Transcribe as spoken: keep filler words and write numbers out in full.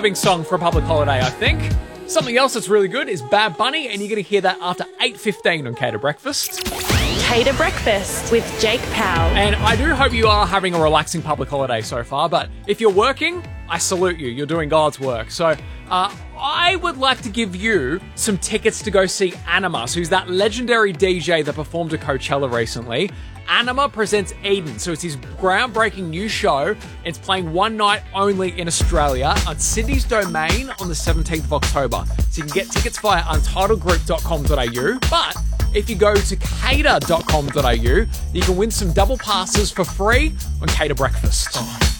song for a public holiday, I think. Something else that's really good is Bad Bunny, and you're going to hear that after eight fifteen on Cater Breakfast. Cater Breakfast with Jake Powell. And I do hope you are having a relaxing public holiday so far, but if you're working, I salute you. You're doing God's work. So uh, I would like to give you some tickets to go see Animus, who's that legendary D J that performed at Coachella recently. Anima presents Eden, so it's his groundbreaking new show. It's playing one night only in Australia on Sydney's Domain on the seventeenth of October. So you can get tickets via untitled group dot com dot a u, but if you go to cater dot com dot a u, you can win some double passes for free on Cater Breakfast.